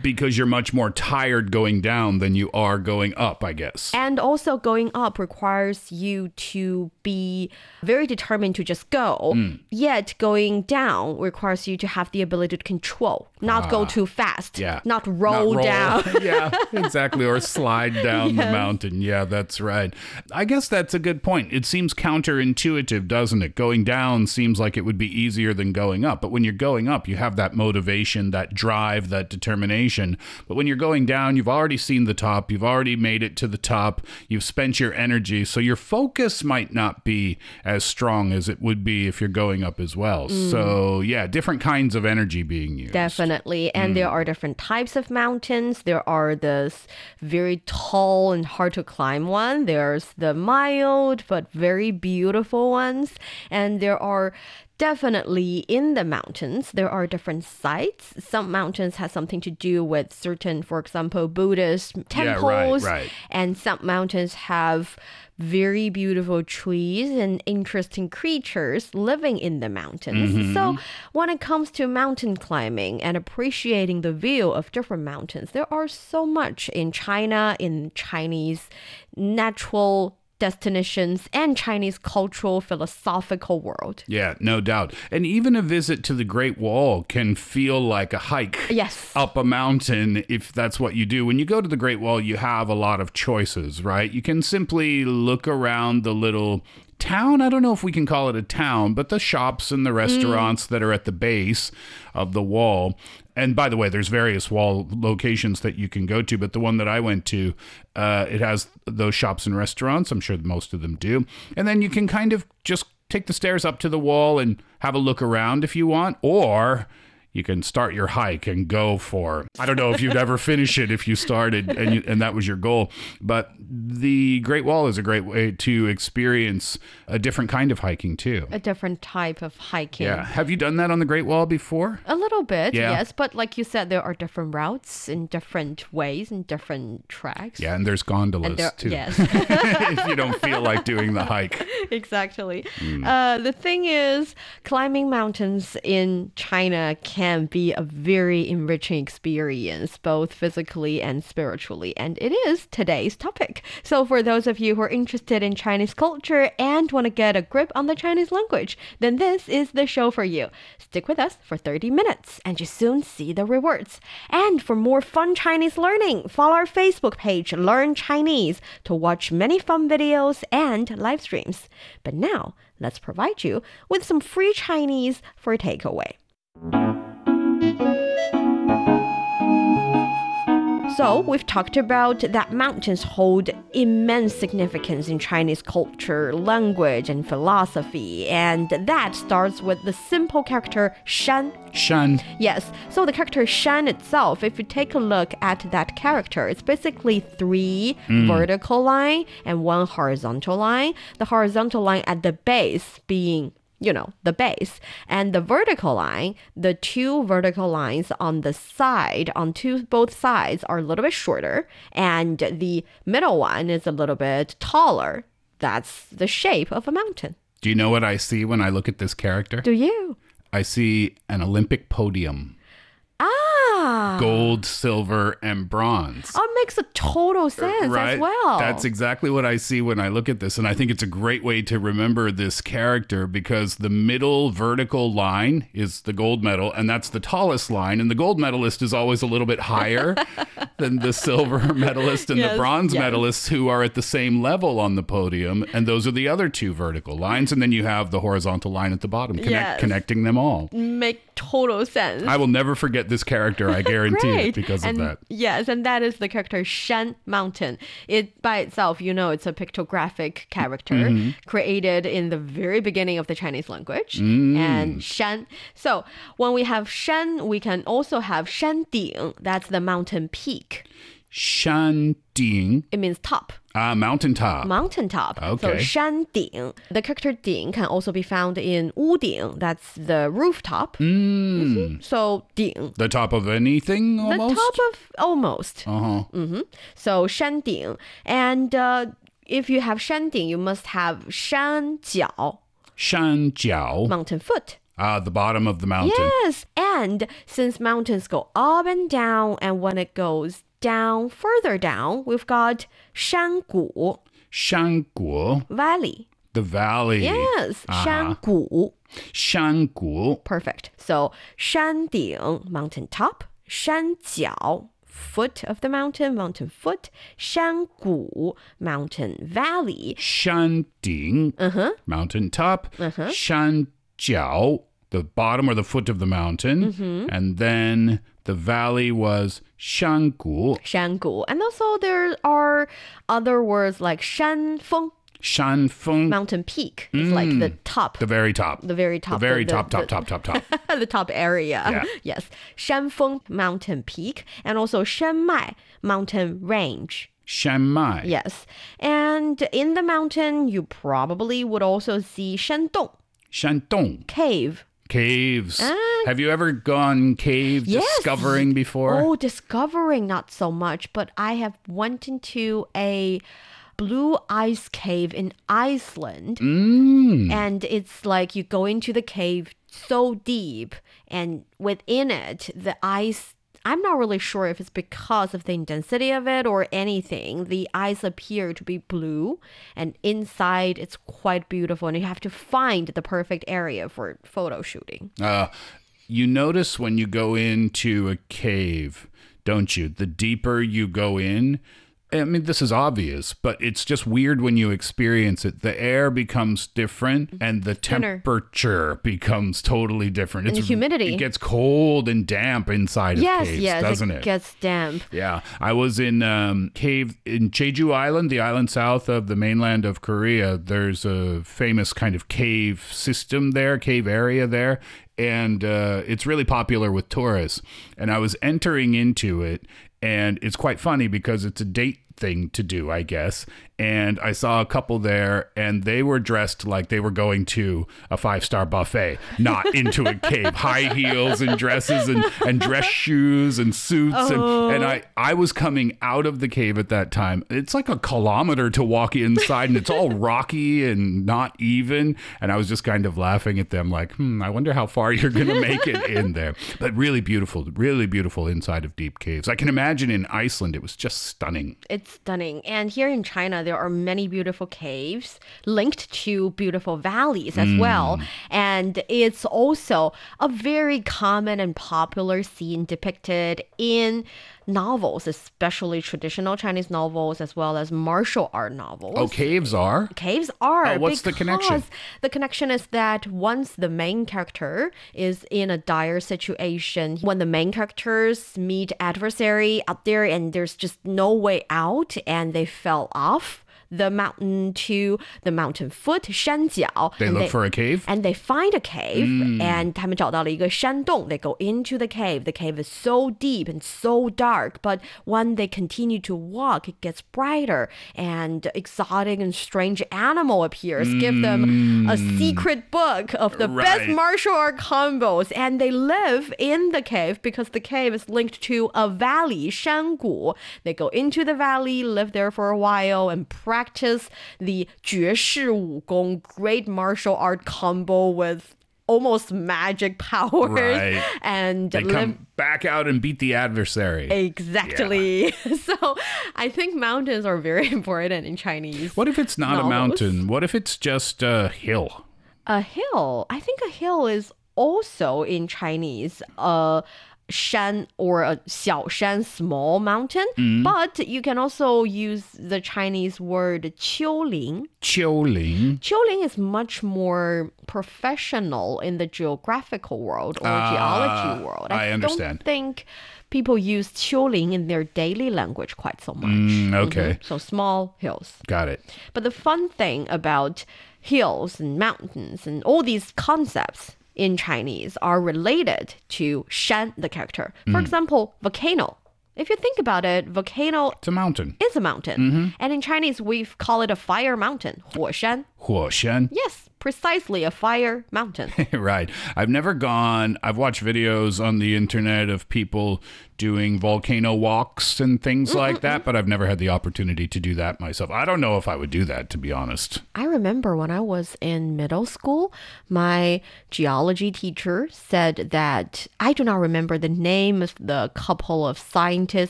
Because you're much more tired going down than you are going up, I guess. And also going up requires you to be very determined to just go. Yet going down requires you to have the ability to control, not go too fast, not roll down. Yeah, exactly. Or slide down the mountain. Yeah, that's right. I guess that's a good point. It seems counterintuitive, doesn't it? Going down seems like it would be easier than going up. But when you're going up, you have that motivation, that drive, that determination. But when you're going down, you've already seen the top. You've already made it to the top. You've spent your energy. So your focus might not be as strong as it would be if you're going up as well. So yeah, different kinds of energy being used. Definitely. And there are different types of mountains. There are the very tall and hard to climb one. There's the mild but very beautiful ones. And there are definitely in the mountains, there are different sites. Some mountains have something to do with certain, for example, Buddhist temples. Right. And some mountains have very beautiful trees and interesting creatures living in the mountains. So when it comes to mountain climbing and appreciating the view of different mountains, there are so much in China, in Chinese natural destinations and Chinese cultural philosophical world. Yeah, no doubt. And even a visit to the Great Wall can feel like a hike up a mountain if that's what you do. When you go to the Great Wall, you have a lot of choices, right? You can simply look around the little town. I don't know if we can call it a town, but the shops and the restaurants that are at the base of the wall. And by the way, there's various wall locations that you can go to, but the one that I went to, it has those shops and restaurants. I'm sure most of them do. And then you can kind of just take the stairs up to the wall and have a look around if you want, or you can start your hike and go for, I don't know if you'd ever finish it if you started and that was your goal. But the Great Wall is a great way to experience a different kind of hiking too. A different type of hiking. Yeah. Have you done that on the Great Wall before? A little bit, yes. But like you said, there are different routes in different ways and different tracks. Yeah, and there's gondolas too. Yes. If you don't feel like doing the hike. Exactly. The thing is, climbing mountains in China can be a very enriching experience, both physically and spiritually. And it is today's topic. So for those of you who are interested in Chinese culture and want to get a grip on the Chinese language, then this is the show for you. Stick with us for 30 minutes and you soon see the rewards. And for more fun Chinese learning, follow our Facebook page, Learn Chinese, to watch many fun videos and live streams. But now, let's provide you with some free Chinese for a takeaway. So we've talked about that mountains hold immense significance in Chinese culture, language, and philosophy. And that starts with the simple character Shan. Shan. Yes. So the character Shan itself, if you take a look at that character, it's basically 3 vertical line and 1 horizontal line. The horizontal line at the base being the base, and the vertical line, the 2 vertical lines on the side, both sides are a little bit shorter, and the middle one is a little bit taller. That's the shape of a mountain. Do you know what I see when I look at this character? Do you? I see an Olympic podium. Gold, silver, and bronze. Oh, it makes a total sense as well. That's exactly what I see when I look at this. And I think it's a great way to remember this character because the middle vertical line is the gold medal, and that's the tallest line. And the gold medalist is always a little bit higher than the silver medalist and the bronze medalists who are at the same level on the podium. And those are the other 2 vertical lines. And then you have the horizontal line at the bottom, connecting them all. Make total sense. I will never forget this character. I guarantee it because of that. Yes, and that is the character Shan Mountain. It by itself, it's a pictographic character created in the very beginning of the Chinese language. And Shan. So when we have Shan, we can also have Shanding. That's the mountain peak. Shanding. It means top. Mountaintop. Mountaintop. Okay. So Shanding. The character Ding can also be found in Wuding. That's the rooftop. So Ding. The top of anything almost? The top of almost. So Shanding. And if you have Shanding, you must have Shanjiao. Shanjiao. Mountain foot. The bottom of the mountain. Yes. And since mountains go up and down, and when it goes down, further down, we've got 山谷. 山谷. Valley. The valley. Yes. 山谷. 山谷. Perfect. So 山顶, mountain top. 山脚, foot of the mountain, mountain foot. 山谷, mountain valley. 山顶, mountain top. 山脚, the bottom or the foot of the mountain. And then the valley was 山谷. 山谷. And also there are other words like 山峰. 山峰. Mountain peak is like the top. The very top. The very top. The very top. The top area. Yeah. Yes. 山峰, mountain peak. And also 山脉, mountain range. 山脉. Yes. And in the mountain, you probably would also see 山洞. 山洞. Cave. Caves. Have you ever gone cave discovering before? Oh, discovering not so much, but I have went into a blue ice cave in Iceland. And it's like you go into the cave so deep, and within it, the ice, I'm not really sure if it's because of the intensity of it or anything. The ice appear to be blue, and inside it's quite beautiful, and you have to find the perfect area for photo shooting. You notice when you go into a cave, don't you? The deeper you go in, I mean, this is obvious, but it's just weird when you experience it. The air becomes different and the temperature becomes totally different. And the humidity. It gets cold and damp inside of caves, doesn't it? It gets damp. Yeah. I was in cave in Jeju Island, the island south of the mainland of Korea. There's a famous kind of cave system there, cave area there. And it's really popular with tourists. And I was entering into it. And it's quite funny because it's a date thing to do, I guess. And I saw a couple there, and they were dressed like they were going to a 5-star buffet, not into a cave. High heels and dresses and dress shoes and suits. And I was coming out of the cave at that time. It's like a kilometer to walk inside, and it's all rocky and not even. And I was just kind of laughing at them like, I wonder how far you're going to make it in there. But really beautiful inside of deep caves. I can imagine in Iceland, it was just stunning. It's stunning. And here in China, there are many beautiful caves linked to beautiful valleys as well. And it's also a very common and popular scene depicted in novels, especially traditional Chinese novels as well as martial art novels. Oh, caves are? Caves are. What's the connection? The connection is that once the main character is in a dire situation, when the main characters meet adversary out there and there's just no way out and they fell off the mountain to the mountain foot, 山脚. They look for a cave? And they find a cave, and 他们找到了一个山洞. They go into the cave. The cave is so deep and so dark, but when they continue to walk, it gets brighter, and exotic and strange animal appears. Give them a secret book of the best martial art combos, and they live in the cave because the cave is linked to a valley, 山谷. They go into the valley, live there for a while, and practice the 绝世武功, great martial art combo with almost magic powers. Right. And they come back out and beat the adversary. Exactly. Yeah. So I think mountains are very important in Chinese. What if it's not novels. A mountain? What if it's just a hill? A hill? I think a hill is also in Chinese shan or a 小山, small mountain, but you can also use the Chinese word 丘陵. 丘陵. 丘陵 is much more professional in the geographical world or geology world. I understand. Don't think people use 丘陵 in their daily language quite so much. Okay. So small hills. Got it. But the fun thing about hills and mountains and all these concepts in Chinese are related to 山, the character. For example, volcano. If you think about it, volcano it's a mountain. Is a mountain. And in Chinese, we call it a fire mountain, 火山. 火山. Yes, precisely a fire mountain. Right. I've never gone. I've watched videos on the internet of people doing volcano walks and things like that, but I've never had the opportunity to do that myself. I don't know if I would do that, to be honest. I remember when I was in middle school, my geology teacher said that I do not remember the name of the couple of scientists